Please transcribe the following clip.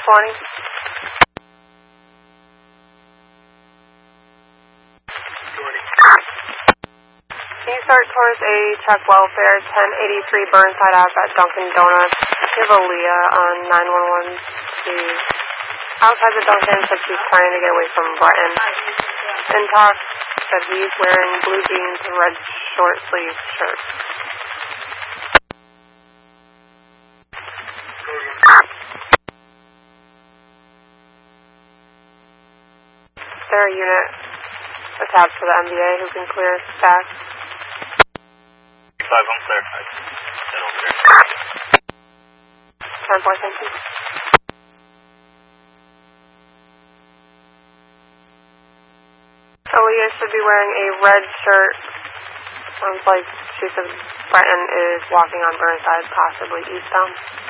20. Can you start towards a check welfare, 1083 Burnside Ave at Dunkin' Donuts? You have Aaliyah on 911. She's outside the Dunkin', said she's trying to get away from Breton. Intox said he's wearing blue jeans and red short sleeve shirt. Is there a unit attached to the MBA who can clear stack? 5 on clear. 10-4, thank you. Aaliyah should be wearing a red shirt. Sounds like she said Breton is walking on Burnside, possibly eastbound.